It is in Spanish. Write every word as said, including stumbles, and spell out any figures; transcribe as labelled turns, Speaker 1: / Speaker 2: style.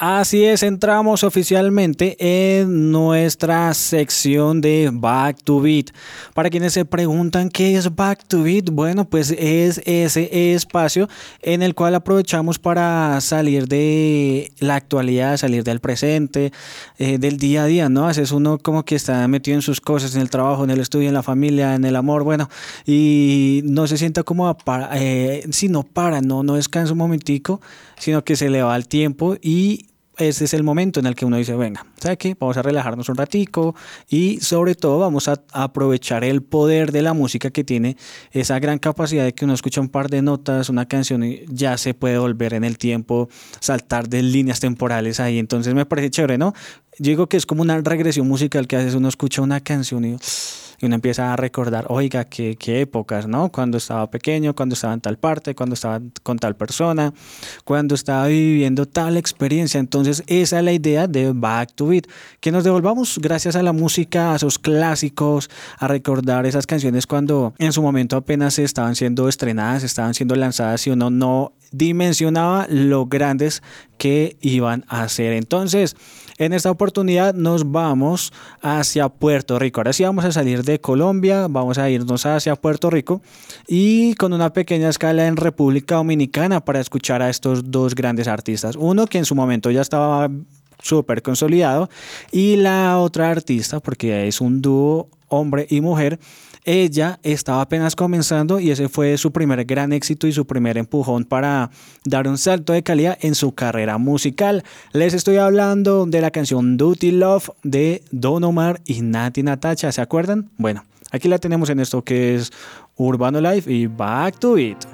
Speaker 1: Así es, entramos oficialmente en nuestra sección de Back to Beat. Para quienes se preguntan qué es Back to Beat, bueno, pues es ese espacio en el cual aprovechamos para salir de la actualidad, salir del presente, eh, del día a día, ¿no? A veces uno como que está metido en sus cosas, en el trabajo, en el estudio, en la familia, en el amor, bueno, y no se sienta como para, eh, si no para, no, no descansa un momentico, sino que se le va el tiempo y ese es el momento en el que uno dice, venga, ¿sabe qué? Vamos a relajarnos un ratico y sobre todo vamos a aprovechar el poder de la música que tiene esa gran capacidad de que uno escucha un par de notas, una canción y ya se puede volver en el tiempo, saltar de líneas temporales ahí. Entonces me parece chévere, ¿no? Yo digo que es como una regresión musical que a veces uno escucha una canción y... Y uno empieza a recordar, oiga, qué, qué épocas, ¿no? Cuando estaba pequeño, cuando estaba en tal parte, cuando estaba con tal persona, cuando estaba viviendo tal experiencia. Entonces, esa es la idea de Back to Beat, que nos devolvamos gracias a la música, a esos clásicos, a recordar esas canciones cuando en su momento apenas estaban siendo estrenadas, estaban siendo lanzadas y uno no dimensionaba lo grandes que iban a ser. Entonces, en esta oportunidad nos vamos hacia Puerto Rico. Ahora sí vamos a salir de Colombia, vamos a irnos hacia Puerto Rico y con una pequeña escala en República Dominicana para escuchar a estos dos grandes artistas. Uno que en su momento ya estaba súper consolidado y la otra artista, porque es un dúo hombre y mujer, ella estaba apenas comenzando y ese fue su primer gran éxito y su primer empujón para dar un salto de calidad en su carrera musical. Les estoy hablando de la canción Dirty Love de Don Omar y Natti Natasha, ¿se acuerdan? Bueno, aquí la tenemos en esto que es Urbano Life y Back to It.